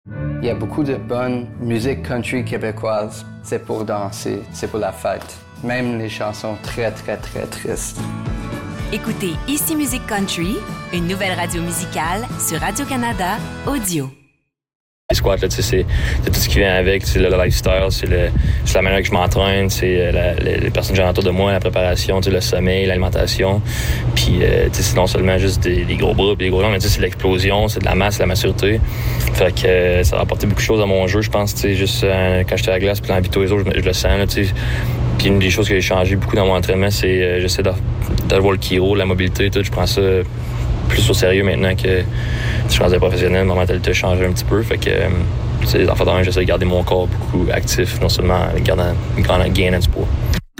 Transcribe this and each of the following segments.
Il y a beaucoup de bonne musique country québécoise. C'est pour danser, c'est pour la fête. Même les chansons très, très, très tristes. Écoutez Ici Musique Country, une nouvelle radio musicale sur Radio-Canada Audio. Les squats, là, c'est tout ce qui vient avec, c'est le lifestyle, c'est la manière que je m'entraîne, c'est les personnes que j'ai autour de moi, la préparation, le sommeil, l'alimentation. Puis c'est non seulement juste des gros bras et des gros jambes, mais c'est l'explosion, c'est de la masse, la maturité. Fait que ça a apporté beaucoup de choses à mon jeu, je pense. Juste quand j'étais à la glace puis dans la vie de tous les jours, je le sens. Là, puis une des choses qui a changé beaucoup dans mon entraînement, c'est j'essaie d'avoir le chiro, la mobilité, tout. Je prends ça plus au sérieux maintenant que je faisais professionnel. Ma mentalité a changé un petit peu. Fait que c'est des affaires j'essaie de garder mon corps beaucoup actif, non seulement en gagnant du poids.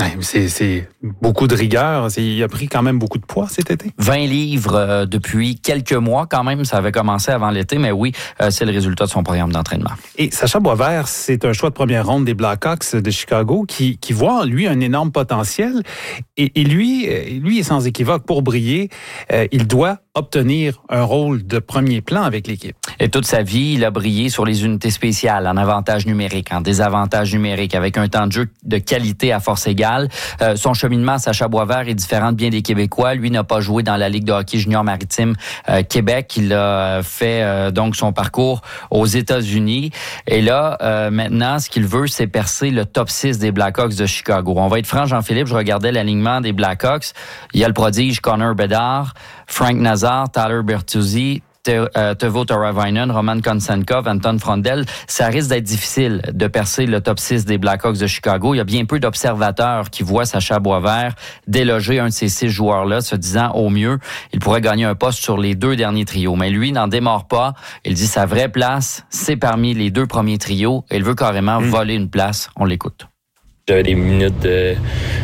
C'est beaucoup de rigueur. Il a pris quand même beaucoup de poids cet été. 20 livres depuis quelques mois quand même. Ça avait commencé avant l'été, mais oui, c'est le résultat de son programme d'entraînement. Et Sacha Boisvert, c'est un choix de première ronde des Blackhawks de Chicago qui voit en lui un énorme potentiel. Et lui est sans équivoque. Pour briller, il doit obtenir un rôle de premier plan avec l'équipe. Et toute sa vie, il a brillé sur les unités spéciales, en avantage numérique, en désavantage numérique, avec un temps de jeu de qualité à force égale. Son cheminement à Sacha Boisvert est différent de bien des Québécois. Lui n'a pas joué dans la Ligue de hockey junior maritime Québec. Il a fait donc son parcours aux États-Unis. Et là, maintenant, ce qu'il veut, c'est percer le top 6 des Blackhawks de Chicago. On va être franc, Jean-Philippe, je regardais l'alignement des Blackhawks. Il y a le prodige Connor Bedard, Frank Nazar, Tyler Bertuzzi, Teuvo Teravainen, Roman Konsenkov, Anton Frondel. Ça risque d'être difficile de percer le top 6 des Blackhawks de Chicago. Il y a bien peu d'observateurs qui voient Sacha Boisvert déloger un de ces 6 joueurs-là, se disant au mieux, il pourrait gagner un poste sur les 2 derniers trios. Mais lui n'en démord pas. Il dit sa vraie place, c'est parmi les 2 premiers trios. Il veut carrément voler une place. On l'écoute. J'avais des minutes de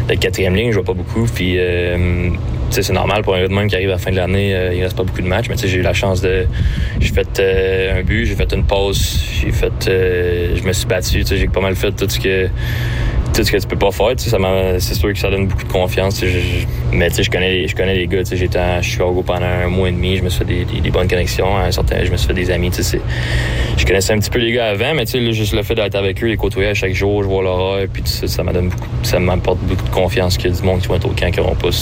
4e ligne, je vois pas beaucoup. Puis, c'est normal pour un gars de même qui arrive à la fin de l'année, il reste pas beaucoup de matchs. Mais j'ai eu la chance de. J'ai fait un but, j'ai fait une pause, je me suis battu. J'ai pas mal fait tout ce que tu peux pas faire. C'est sûr que ça donne beaucoup de confiance. Mais je connais les gars. J'étais à Chicago pendant 1 mois et demi. Je me suis fait des bonnes connexions. Je me suis fait des amis. Je connaissais un petit peu les gars avant, mais juste le fait d'être avec eux, les côtoyer à chaque jour, je vois leur œil, puis ça m'apporte beaucoup de confiance qu'il y a du monde qui va être au camp qui n'auront pas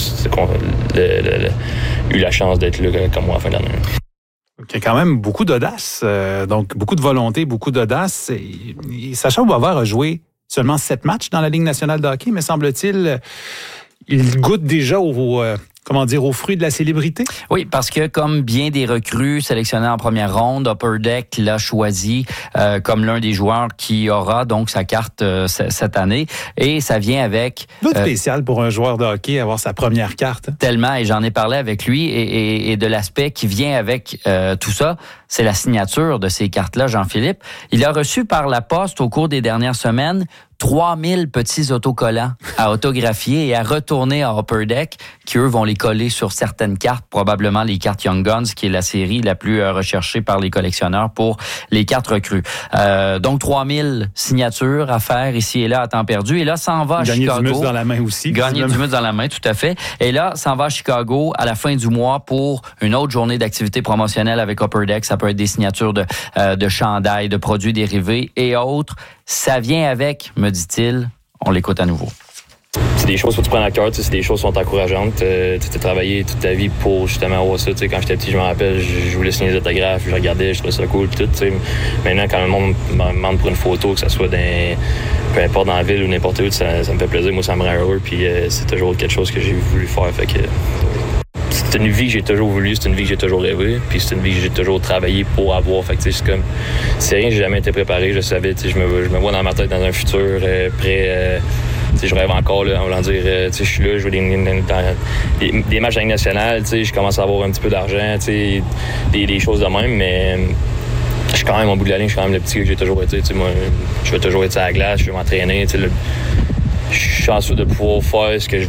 eu la chance d'être là comme moi à la fin de l'année. Il y a quand même beaucoup d'audace, donc beaucoup de volonté, beaucoup d'audace. Et Sacha Boisvert a joué seulement 7 matchs dans la Ligue nationale de hockey, mais semble-t-il, il goûte déjà aux fruits de la célébrité? Oui, parce que comme bien des recrues sélectionnées en première ronde, Upper Deck l'a choisi comme l'un des joueurs qui aura donc sa carte cette année. Et ça vient avec... spécial pour un joueur de hockey avoir sa première carte. Tellement, et j'en ai parlé avec lui, et de l'aspect qui vient avec tout ça, c'est la signature de ces cartes-là, Jean-Philippe. Il a reçu par la poste au cours des dernières semaines 3000 petits autocollants à autographier et à retourner à Upper Deck, qui eux vont les coller sur certaines cartes, probablement les cartes Young Guns, qui est la série la plus recherchée par les collectionneurs pour les cartes recrues. Donc 3000 signatures à faire ici et là à temps perdu. Et là, s'en va à Chicago. Gagner du muscle dans la main aussi. Gagner du muscle dans la main, tout à fait. Et là, s'en va à Chicago à la fin du mois pour une autre journée d'activité promotionnelle avec Upper Deck. Ça peut être des signatures de chandails, de produits dérivés et autres. Ça vient avec, me dit-il. On l'écoute à nouveau. C'est des choses que tu prends à cœur, c'est des choses qui sont encourageantes. Tu as travaillé toute ta vie pour justement avoir ça. Quand j'étais petit, je me rappelle, je voulais signer des autographes, je regardais, je trouvais ça cool. Tout, maintenant, quand le monde me demande pour une photo, que ce soit peu importe dans la ville ou n'importe où, ça me fait plaisir. Moi, ça me rend heureux. Puis c'est toujours quelque chose que j'ai voulu faire. Fait que c'est une vie que j'ai toujours voulu, c'est une vie que j'ai toujours rêvé, puis c'est une vie que j'ai toujours travaillé pour avoir. Fait que c'est comme, c'est rien que j'ai jamais été préparé. Je savais, je me vois dans ma tête dans un futur prêt. Je rêve encore, là, en voulant dire, je suis là, je joue des matchs de Ligue nationale, je commence à avoir un petit peu d'argent, des choses de même, mais je suis quand même au bout de la ligne, je suis quand même le petit que j'ai toujours été. Moi, je vais toujours être à la glace, je vais m'entraîner. Je suis chanceux de pouvoir faire ce que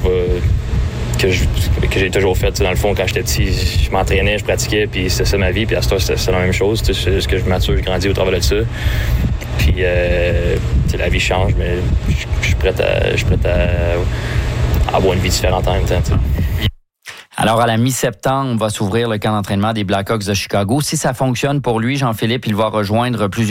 j'ai toujours fait. Dans le fond, quand j'étais petit, je m'entraînais, je pratiquais, puis c'était ça ma vie. Puis à ce temps, c'était la même chose. C'est juste que je mature, je grandis au travers de ça. Puis la vie change, mais je suis prêt à avoir une vie différente en même temps. T'sais. Alors, à la mi-septembre, va s'ouvrir le camp d'entraînement des Blackhawks de Chicago. Si ça fonctionne pour lui, Jean-Philippe, il va rejoindre plusieurs